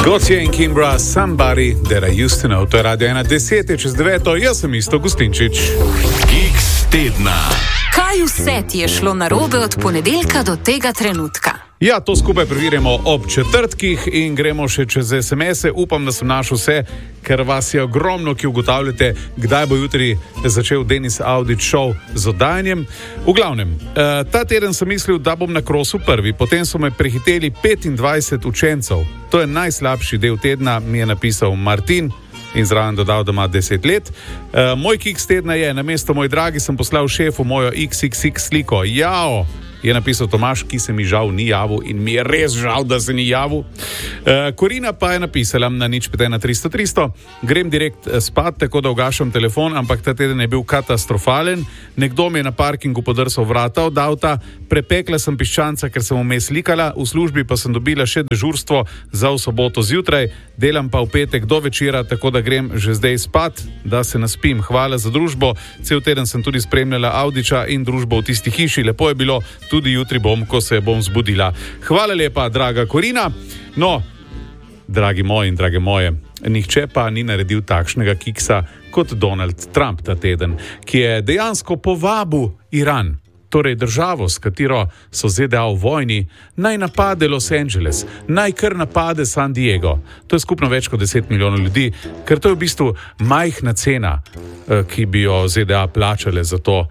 Gotye in Kimbra, Somebody That I Used To Know. To je Radio 1, 10:09, jaz sem Isto Gustinčič. Kiks tedna. Kaj vse ti je šlo narobe od ponedeljka do tega trenutka? Ja, to skupaj preverjamo ob četrtkih in gremo še čez SMS-e. Upam, da sem našel vse, ker vas je ogromno, ki ugotavljate, kdaj bo jutri začel Denis Audić show z oddajanjem. V glavnem, ta teden sem mislil, da bom na krosu prvi, potem so me prehiteli 25 učencev. To je najslabši del tedna, mi je napisal Martin in zraven dodal, da ima 10 let. Moj kiks tedna je, namesto moj dragi sem poslal šefu mojo XXX sliko. Jao! Je napisal Tomaš, ki se mi žal ni javil in mi je res žal, da se ni javil. Korina pa je napisala na 051 300 300. Grem direkt spat, tako da ugašam telefon, ampak ta teden je bil katastrofalen. Nekdo mi je na parkingu podrsal vrata od avta, prepekla sem piščanca, ker sem vmes likala, v službi pa sem dobila še dežurstvo za v soboto zjutraj, delam pa v petek do večera, tako da grem že zdaj spat, da se naspim. Hvala za družbo, cel teden sem tudi spremljala Audića in družbo v tisti hiši, lepo je bilo. Tudi jutri bom, ko se bom zbudila. Hvala lepa, draga Korina. No, dragi moji in drage moje, nihče pa ni naredil takšnega kiksa kot Donald Trump ta teden, ki je dejansko povabil Iran, torej državo, s katero so ZDA v vojni, naj napade Los Angeles, naj kar napade San Diego. To je skupno več kot 10 milijonov ljudi, ker to je v bistvu majhna cena, ki bi jo ZDA plačale za to,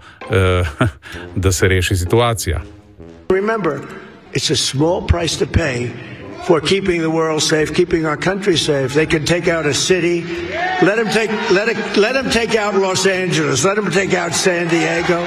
da se reši situacija. Remember, it's a small price to pay for keeping the world safe, keeping our country safe. They can take out a city. Let them take out Los Angeles. Let them take out San Diego.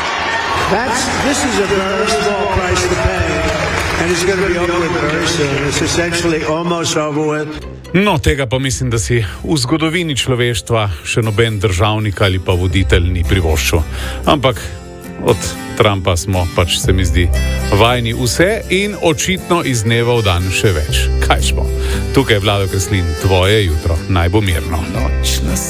This is a very small price to pay, and it's going to be over with very soon. It's essentially almost over with. No, tega pa mislim, da si v zgodovini človeštva še noben državnik ali pa voditelj ni privoščil. Ampak od Trumpa smo pač, se mi zdi, vajni vse in očitno iz dneva v dan še več. Kaj šmo? Tukaj je Vlado Kreslin, tvoje jutro. Naj bo mirno.